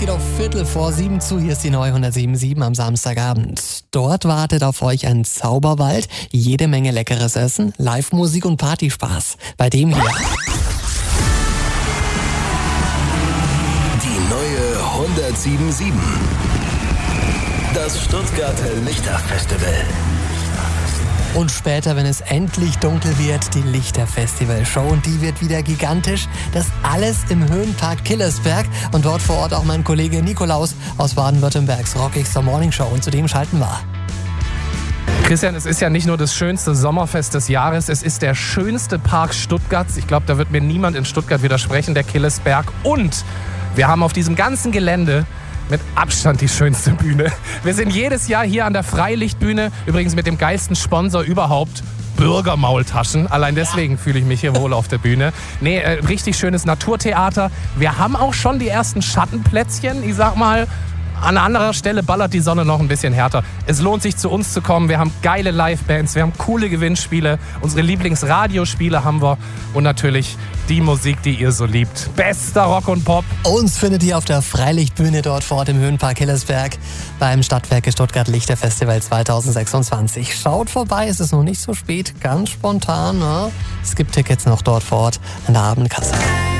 geht auf 6:15 zu. Hier ist die neue 107.7 am Samstagabend. Dort wartet auf euch ein Zauberwald, jede Menge leckeres Essen, Live-Musik und Partyspaß. Bei dem hier. Die neue 107.7. Das Stuttgarter Lichterfestival. Und später, wenn es endlich dunkel wird, die Lichterfestival-Show. Und die wird wieder gigantisch. Das alles im Höhenpark Killersberg. Und dort vor Ort auch mein Kollege Nikolaus aus Baden-Württembergs rockigster Morningshow. Und zu dem schalten wir. Christian, es ist ja nicht nur das schönste Sommerfest des Jahres, es ist der schönste Park Stuttgarts. Ich glaube, da wird mir niemand in Stuttgart widersprechen, der Killersberg. Und wir haben auf diesem ganzen Gelände mit Abstand die schönste Bühne. Wir sind jedes Jahr hier an der Freilichtbühne, übrigens mit dem geilsten Sponsor überhaupt, Bürgermaultaschen. Allein deswegen fühle ich mich hier wohl auf der Bühne. Richtig schönes Naturtheater. Wir haben auch schon die ersten Schattenplätzchen. Ich sag mal, an anderer Stelle ballert die Sonne noch ein bisschen härter. Es lohnt sich, zu uns zu kommen. Wir haben geile Livebands, wir haben coole Gewinnspiele, unsere Lieblingsradiospiele haben wir und natürlich die Musik, die ihr so liebt. Bester Rock und Pop. Uns findet ihr auf der Freilichtbühne dort vor Ort im Höhenpark Killersberg beim Stadtwerke Stuttgart Lichterfestival 2026. Schaut vorbei, es ist noch nicht so spät, ganz spontan. Ne? Es gibt Tickets noch dort vor Ort an der Abendkasse.